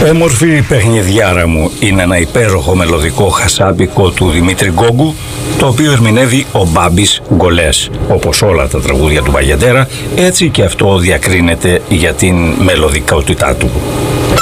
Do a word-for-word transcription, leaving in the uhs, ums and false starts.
Όμορφη παιχνιδιάρα μου είναι ένα υπέροχο μελωδικό χασάπικο του Δημήτρη Γκόγκου, το οποίο ερμηνεύει ο Μπάμπης Γκολές. Όπως όλα τα τραγούδια του Μπαγιαντέρα, έτσι και αυτό διακρίνεται για την μελωδικότητά του.